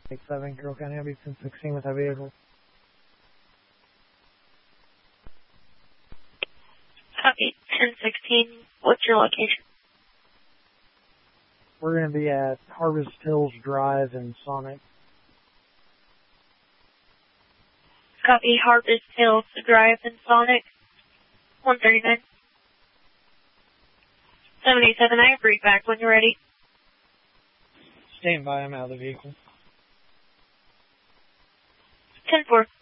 7, Carroll County Highway 1016 with that vehicle. Copy, 1016. What's your location? We're going to be at Harvest Hills Drive in Sonic. Copy, Harvest Hills Drive in Sonic. 139. 77, I have read back when you're ready. Stand by, I'm out of the vehicle. 10-4.